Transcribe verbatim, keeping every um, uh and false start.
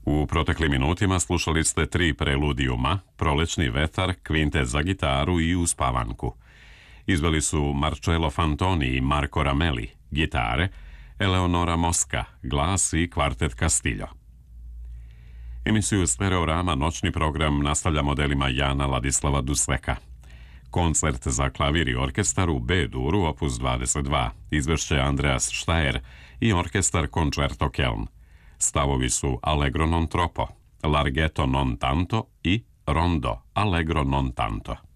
U proteklim minutima slušali ste tri preludijuma, Prolećni vetar, kvintet za gitaru i Uspavanku. Izveli su Marcello Fantoni i Marco Ramelli, gitare, Eleonora Mosca, glas i kvartet Castillo. Emisiju Stereorama noćni program nastavlja modelima Jana Ladislava Dusleka. Koncert za klavir i orkestar u B-duru opus dvadeset dva, izvešće Andreas Štajer i orkestar Concerto Köln. Stavovi su Allegro non troppo, Larghetto non tanto i Rondo, Allegro non tanto.